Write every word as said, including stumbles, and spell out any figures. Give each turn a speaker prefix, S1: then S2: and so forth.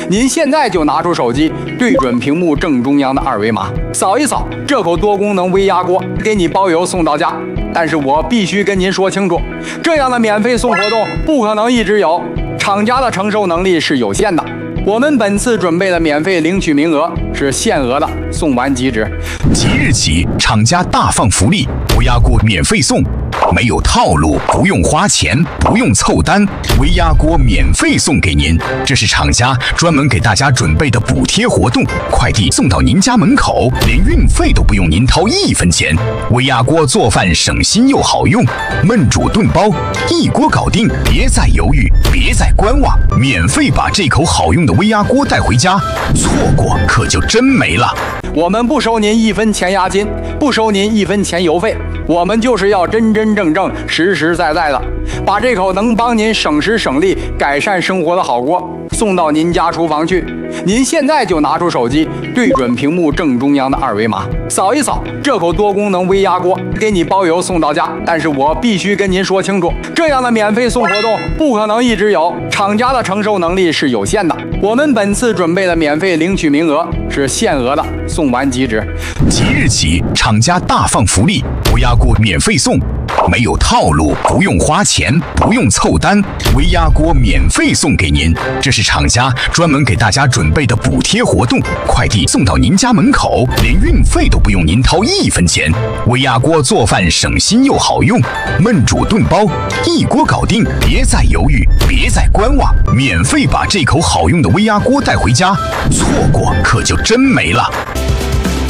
S1: 您现在就拿出手机，对准屏幕正中央的二维码，扫一扫，这口多功能微压锅给你包邮送到家。但是我必须跟您说清楚，这样的免费送活动不可能一直有，厂家的承受能力是有限的。我们本次准备的免费领取名额是限额的，送完即止。
S2: 即日起，厂家大放福利，微压锅免费送，没有套路，不用花钱，不用凑单，微压锅免费送给您。这是厂家专门给大家准备的补贴活动，快递送到您家门口，连运费都不用您掏一分钱。微压锅做饭省心又好用，焖煮炖包一锅搞定，别再犹豫，别再观望，免费把这口好用的微压锅带回家，错过可就真没了。
S1: 我们不收您一分钱押金，不收您一分钱邮费，我们就是要真真正正、实实在在的把这口能帮您省时省力、改善生活的好锅送到您家厨房去。您现在就拿出手机，对准屏幕正中央的二维码，扫一扫，这口多功能微压锅给你包邮送到家。但是我必须跟您说清楚，这样的免费送活动不可能一直有，厂家的承受能力是有限的。我们本次准备的免费领取名额是限额的，送完即止。
S2: 即日起，厂家大放福利，微压锅免费送，没有套路，不用花钱，不用凑单，微压锅免费送给您。这是厂家专门给大家准备的补贴活动，快递送到您家门口，连运费都不用您掏一分钱。微压锅做饭省心又好用，焖煮炖包一锅搞定，别再犹豫，别再观望，免费把这口好用的微压锅带回家，错过可就真没了。